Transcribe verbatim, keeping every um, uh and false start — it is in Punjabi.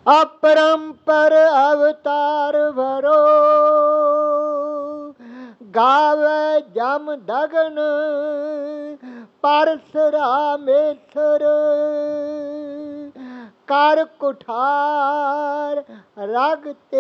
अपरंपर अवतार भरो, गावे जम दगन परसरामेश्वर, कर कुठार रग ते